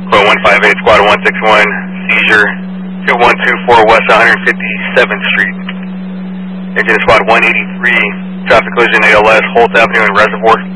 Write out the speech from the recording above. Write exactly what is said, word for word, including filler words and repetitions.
Code one five eight, Squad one six one, seizure, two one two four West one fifty-seventh Street. Engine Squad one eighty-three, traffic collision A L S, Holt Avenue and Reservoir.